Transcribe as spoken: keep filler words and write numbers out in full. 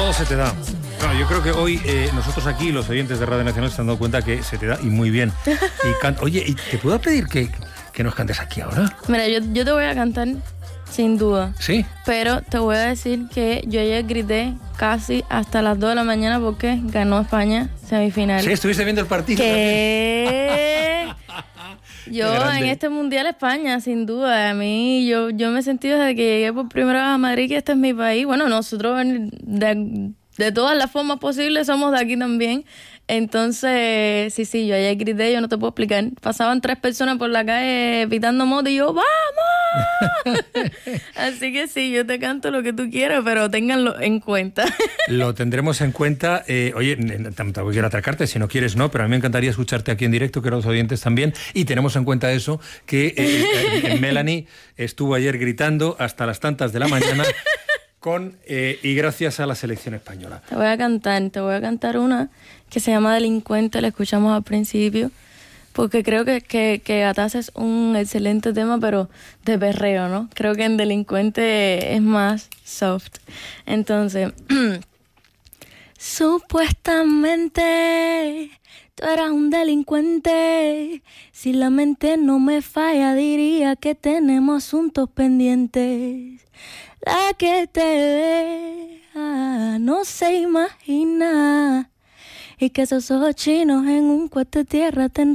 todo se te da. Claro, yo creo que hoy eh, nosotros aquí, los oyentes de Radio Nacional, se han dado cuenta que se te da y muy bien. Y can... Oye, ¿y te puedo pedir que, que nos cantes aquí ahora? Mira, yo, yo te voy a cantar sin duda. ¿Sí? Pero te voy a decir que yo ayer grité casi hasta las dos de la mañana porque ganó España semifinal. Sí, estuviste viendo el partido. Que yo en este Mundial España, sin duda. A mí, yo, yo me he sentido desde que llegué por primera vez a Madrid que este es mi país. Bueno, nosotros de, de todas las formas posibles somos de aquí también. Entonces, sí, sí, yo ayer grité, yo no te puedo explicar. Pasaban tres personas por la calle pitando moto y yo, ¡vamos! Así que sí, yo te canto lo que tú quieras, pero ténganlo en cuenta. Lo tendremos en cuenta. Eh, oye, tampoco quiero atracarte, si no quieres no, pero a mí me encantaría escucharte aquí en directo, que los oyentes también, y tenemos en cuenta eso, que eh, Melanie estuvo ayer gritando hasta las tantas de la mañana con eh, y gracias a la selección española. Te voy a cantar, te voy a cantar una que se llama Delincuente, la escuchamos al principio, porque creo que, que, que Gataz es un excelente tema, pero de perreo, ¿no? Creo que en Delincuente es más soft. Entonces, supuestamente tú eras un delincuente. Si la mente no me falla, diría que tenemos asuntos pendientes. La que te vea no se imagina, y que esos ojos chinos en un cuarto de tierra te